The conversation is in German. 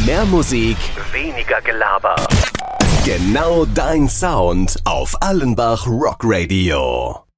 Mehr Musik, weniger Gelaber. Genau dein Sound auf Allenbach Rock Radio.